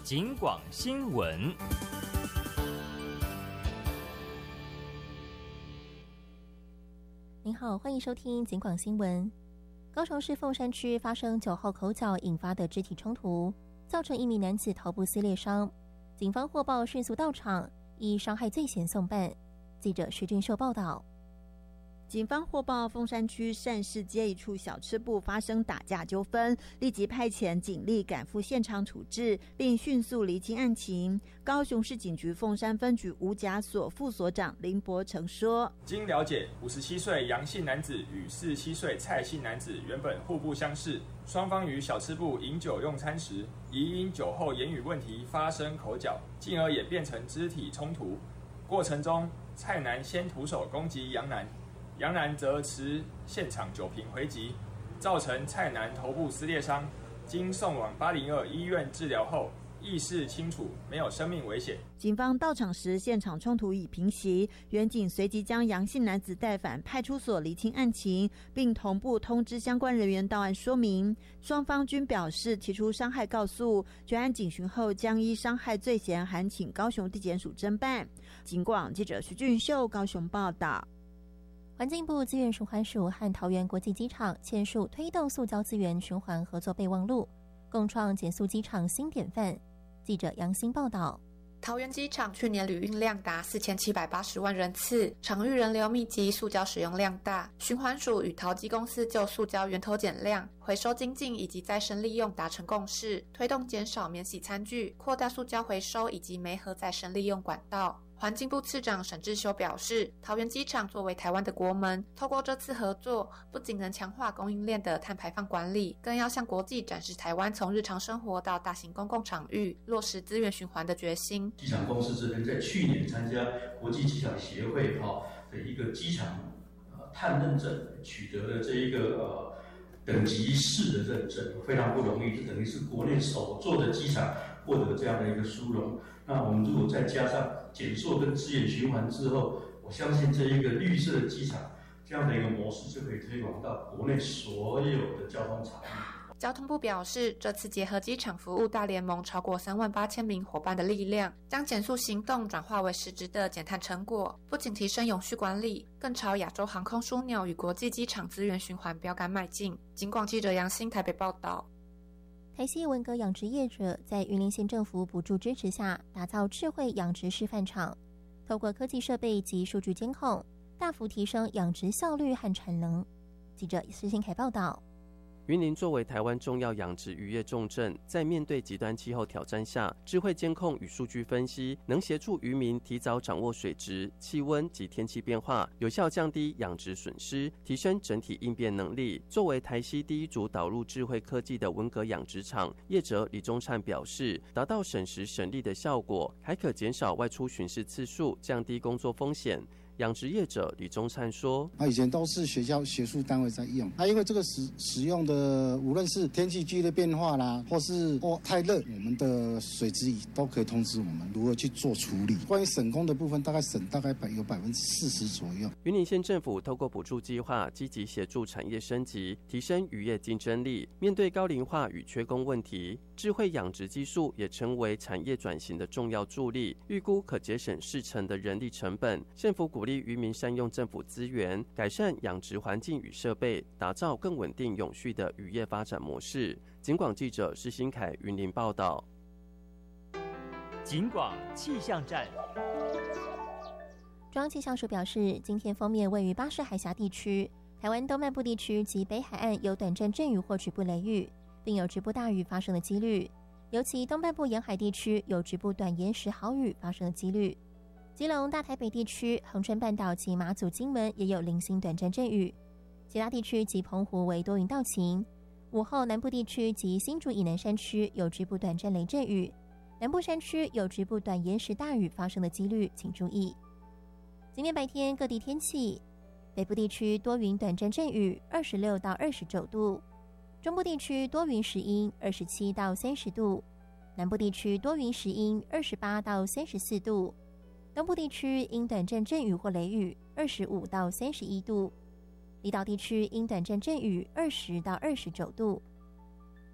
警广新闻。 您好，欢迎收听警广新闻。高雄市凤山区发生9号口角引发的肢体冲突，造成一名男子头部撕裂伤。警方获报迅速到场，以伤害罪嫌送办。记者徐俊秀报道。 警方获报凤山区善市街一处小吃部发生打架纠纷，立即派遣警力赶赴现场处置，并迅速厘清案情。高雄市警局凤山分局无甲所副所长林伯成说： 经了解，57岁杨姓男子与47岁蔡姓男子原本互不相识，双方于小吃部饮酒用餐时，疑因酒后言语问题发生口角，进而演变成肢体冲突。过程中，蔡男先徒手攻击杨男，杨男则持现场酒瓶回击，造成蔡男头部撕裂伤，经送往802医院治疗后，意识清楚，没有生命危险。 警方到场时，现场冲突已平息，员警随即将杨姓男子带返派出所厘清案情，并同步通知相关人员到案说明。双方均表示提出伤害告诉，全案警询后将依伤害罪嫌函请高雄地检署侦办。警广记者徐俊秀高雄报道。 环境部资源循环署和桃园国际机场签署推动塑胶资源循环合作备忘录，共创减塑机场新典范。记者杨欣报道。 桃园机场去年旅运量达4780万人次，场域人流密集，塑胶使用量大。循环署与桃机公司就塑胶源头减量、回收精进以及再生利用达成共识，推动减少免洗餐具，扩大塑胶回收以及媒合再生利用管道。环境部次长沈志修表示，桃园机场作为台湾的国门，透过这次合作，不仅能强化供应链的碳排放管理，更要向国际展示台湾从日常生活到大型公共场域落实资源循环的决心。 机场公司这边在去年参加国际机场协会的一个机场碳认证，取得了这一个等级4的认证，非常不容易，这等于是国内首座的机场获得这样的一个殊荣。那我们如果再加上减塑跟资源循环之后，我相信这一个绿色的机场这样的一个模式就可以推广到国内所有的交通场域。 交通部表示，这次结合机场服务大联盟超过38000名伙伴的力量，将减塑行动转化为实质的减碳成果，不仅提升永续管理，更朝亚洲航空枢纽与国际机场资源循环标杆迈进。警广记者杨欣台北报道。 台西文革养殖业者在云林县政府补助支持下，打造智慧养殖示范场，透过科技设备及数据监控，大幅提升养殖效率和产能。记者施新凯报道。 云林作为台湾重要养殖渔业重镇，在面对极端气候挑战下，智慧监控与数据分析能协助渔民提早掌握水质、气温及天气变化，有效降低养殖损失，提升整体应变能力。作为台西第一组导入智慧科技的文革养殖场，业者李宗灿表示，达到省时省力的效果，还可减少外出巡视次数，降低工作风险。养殖业者李宗灿说： 以前都是学校学术单位在用，因为这个使用的无论是天气剧烈变化啦，或是太热，我们的水质仪都可以通知我们如何去做处理。关于省工的部分，大概有40%左右。 云林县政府透过补助计划，积极协助产业升级，提升渔业竞争力。面对高龄化与缺工问题，智慧养殖技术也成为产业转型的重要助力，预估可节省40%的人力成本。县府鼓励渔民善用政府资源，改善养殖环境与设备，打造更稳定永续的渔业发展模式。警广记者施新凯云林报道。 警广气象站。 中央气象署表示，今天锋面位于巴士海峡地区、台湾东半部地区及北海岸有短暂阵雨或局部雷雨，并有局部大雨发生的几率，尤其东半部沿海地区有局部短延时豪雨发生的几率。基隆、大台北地区、恒春半岛及马祖、金门也有零星短暂阵雨，其他地区及澎湖为多云到晴。午后南部地区及新竹以南山区有局部短暂雷阵雨，南部山区有局部短延时大雨发生的几率，请注意。今天白天各地天气，北部地区多云短暂阵雨，26到29度；中部地区多云时阴，27到30度；南部地区多云时阴，28到34度；东部地区因短暂阵雨或雷雨，25到31度；离岛地区因短暂阵雨，20到29度。